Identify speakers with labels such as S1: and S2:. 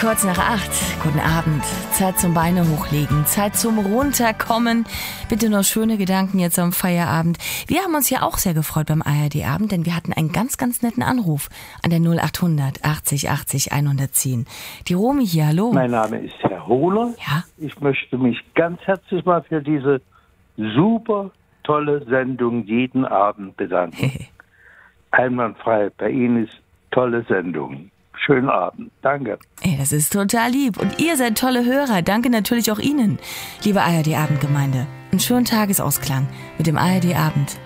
S1: Kurz nach 8. Guten Abend. Zeit zum Beine hochlegen. Zeit zum Runterkommen. Bitte nur schöne Gedanken jetzt am Feierabend. Wir haben uns ja auch sehr gefreut beim ARD-Abend, denn wir hatten einen ganz, ganz netten Anruf an der 0800 80 80 110. Die Romy hier, hallo.
S2: Mein Name ist Herr Hohler.
S1: Ja?
S2: Ich möchte mich ganz herzlich mal für diese super tolle Sendung jeden Abend bedanken. Einwandfrei. Bei Ihnen ist tolle Sendung. Schönen Abend. Danke.
S1: Ey, das ist total lieb. Und ihr seid tolle Hörer. Danke natürlich auch Ihnen, liebe ARD-Abendgemeinde. Einen schönen Tagesausklang mit dem ARD-Abend.